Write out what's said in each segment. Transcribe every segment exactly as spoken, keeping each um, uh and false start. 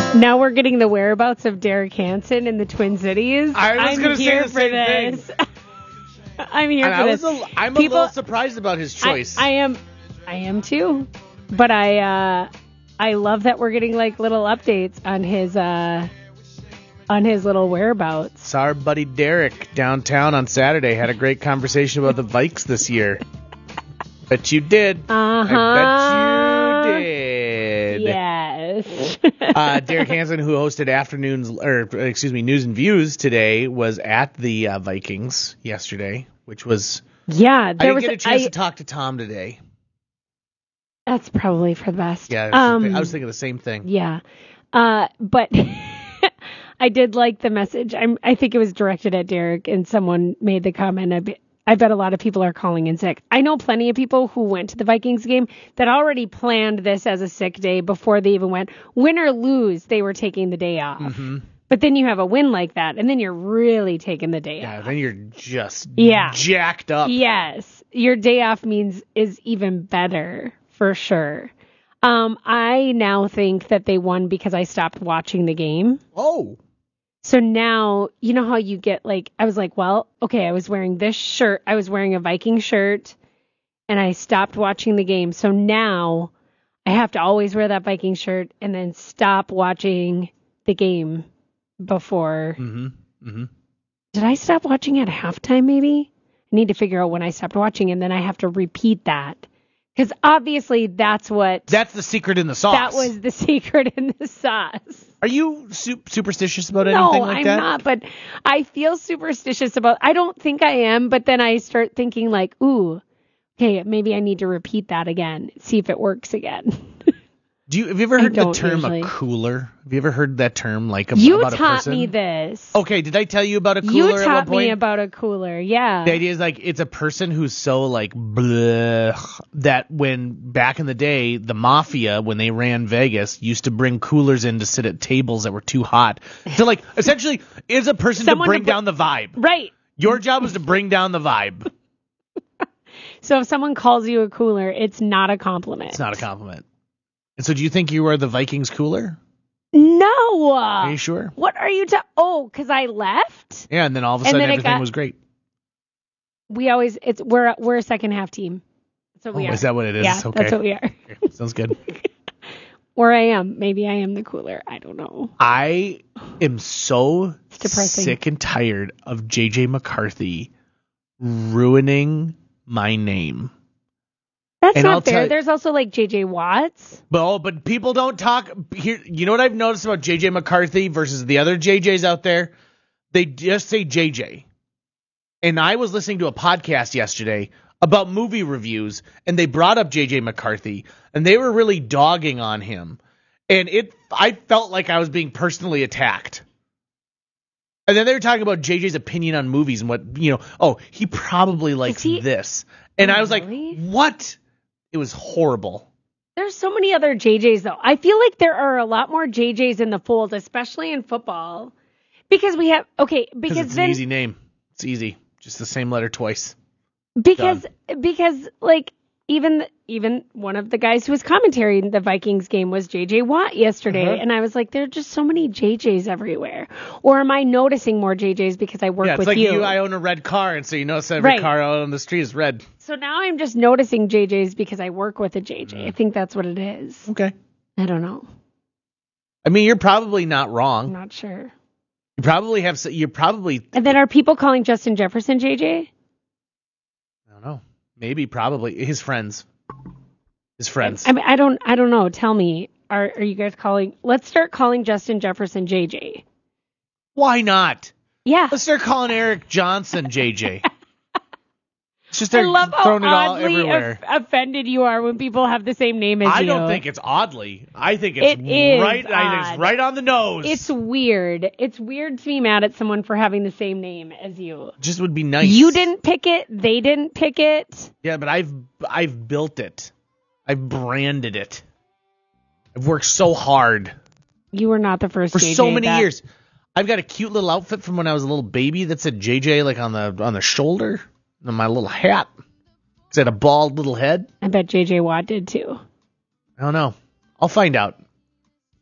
Now we're getting the whereabouts of Derek Hansen in the Twin Cities. I was going to say the for same this. thing. I'm here and for I this. was a, I'm People, a little surprised about his choice. I, I am, I am too. But I, uh, I love that we're getting like little updates on his, uh, on his little whereabouts. Saw our buddy Derek downtown on Saturday. Had a great conversation about the Vikes this year. Bet you did. Uh-huh. I bet you did. Yes. uh, Derek Hansen, who hosted afternoons, or excuse me, News and Views today, was at the uh, Vikings yesterday, which was. Yeah, there I didn't was get a chance I, to talk to Tom today. That's probably for the best. Yeah, um, I was thinking the same thing. Yeah, uh, but I did like the message. I'm, I think it was directed at Derek, and someone made the comment. I, be, I bet a lot of people are calling in sick. I know plenty of people who went to the Vikings game that already planned this as a sick day before they even went. Win or lose, they were taking the day off. Mm-hmm. But then you have a win like that, and then you're really taking the day yeah, off. Yeah, then you're just yeah. jacked up. Yes, your day off means is even better for sure. Um, I now think that they won because I stopped watching the game. Oh. So now, you know how you get like, I was like, well, okay, I was wearing this shirt. I was wearing a Viking shirt and I stopped watching the game. So now I have to always wear that Viking shirt and then stop watching the game before. Mm-hmm. Mm-hmm. Did I stop watching at halftime maybe? I need to figure out when I stopped watching and then I have to repeat that. Because obviously that's what... That's the secret in the sauce. That was the secret in the sauce. Are you su- superstitious about no, anything like I'm that? No, I'm not, but I feel superstitious about... I don't think I am, but then I start thinking like, ooh, okay, maybe I need to repeat that again, see if it works again. Do you have you ever heard the term usually. a cooler? Have you ever heard that term like a, you about a person? You taught me this. Okay, did I tell you about a cooler you at one taught point? me about a cooler, yeah. The idea is like it's a person who's so like bleh, that when back in the day the mafia, when they ran Vegas, used to bring coolers in to sit at tables that were too hot. So like essentially is a person Someone to bring to br- down the vibe. Right. Your job is to bring down the vibe. So if someone calls you a cooler, it's not a compliment. It's not a compliment. And so do you think you are the Vikings cooler? No. Are you sure? What are you ta- Oh, because I left? Yeah, and then all of a sudden everything got- was great. We always, it's we're we're a second half team. That's what we oh, are. Is that what it is? Yeah, okay. that's what we are. Okay, sounds good. Or I am. Maybe I am the cooler. I don't know. I am so depressing. sick and tired of J J McCarthy ruining my name. That's and not I'll fair. tell, There's also like J J Watts. But, oh, but people don't talk here. You know what I've noticed about J J McCarthy versus the other J Js out there? They just say J J. And I was listening to a podcast yesterday about movie reviews, and they brought up J J McCarthy, and they were really dogging on him. And it, I felt like I was being personally attacked. And then they were talking about J J's opinion on movies and what, you know, oh, he probably likes he, this. And oh, I was really? like, what? It was horrible. There's so many other J Js, though. I feel like there are a lot more J Js in the fold, especially in football. Because we have, okay, because it's then, an easy name. It's easy. Just the same letter twice. Because, Done. because like, even even one of the guys who was commentating the Vikings game was J J Watt yesterday. Uh-huh. And I was like, there are just so many J Js everywhere. Or am I noticing more J Js because I work yeah, it's with like you? you. I own a red car, and so you notice every right. car out on the street is red. So now I'm just noticing J Js because I work with a J J. Mm. I think that's what it is. Okay. I don't know. I mean, you're probably not wrong. I'm not sure. You probably have. You're probably. And then are people calling Justin Jefferson J J? I don't know. Maybe, probably his friends. His friends. I mean, I don't. I don't know. Tell me. Are Are you guys calling? Let's start calling Justin Jefferson J J. Why not? Yeah. Let's start calling Eric Johnson J J. It's just I they're love how throwing it all oddly everywhere. Of, offended you are when people have the same name as I you. don't think it's oddly. I think it's It is right. I think it's odd. right on the nose. It's weird. It's weird to be mad at someone for having the same name as you. Just would be nice. You didn't pick it. They didn't pick it. Yeah, but I've I've built it. I've branded it. I've worked so hard You were not the first for J J so many that- years. I've got a cute little outfit from when I was a little baby that said J J like on the on the shoulder, and my little hat. It had a bald little head. I bet J J Watt did too. I don't know. I'll find out.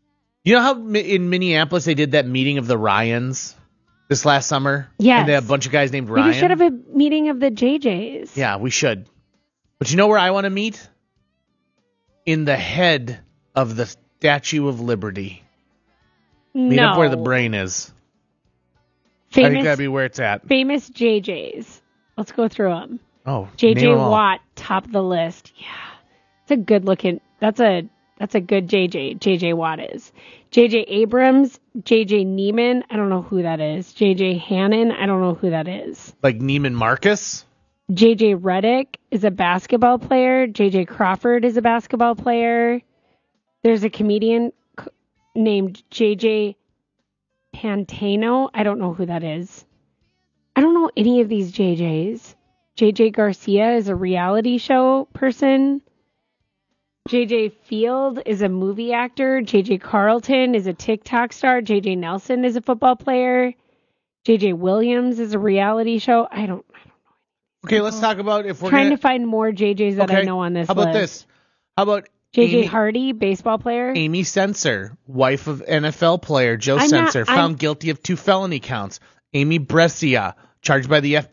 You know how mi- in Minneapolis they did that meeting of the Ryans this last summer? Yes. And they had a bunch of guys named Ryan? We should have a meeting of the J Js. Yeah, we should. But you know where I want to meet? In the head of the Statue of Liberty. Meet no. up where the brain is. Famous, I think that'd be where it's at. Famous J Js. Let's go through them. Oh, J J name 'em all. Watt, top of the list. Yeah. It's a good looking, that's a, that's a good J J, J J Watt is. J J Abrams, J J Neiman, I don't know who that is. J J Hannon, I don't know who that is. Like Neiman Marcus? J J Redick is a basketball player. J J Crawford is a basketball player. There's a comedian c- named J J Pantano. I don't know who that is. I don't know any of these J Js. J J Garcia is a reality show person. J J Field is a movie actor. J J Carlton is a TikTok star. J J Nelson is a football player. J J Williams is a reality show. I don't. Okay, let's talk about if we're trying gonna... to find more J Js that okay. I know on this How about list. this? How about J J Amy... Hardy, baseball player? Amy Sensor, wife of N F L player Joe I'm not- Sensor, I'm- found guilty of two felony counts. Amy Brescia, charged by the F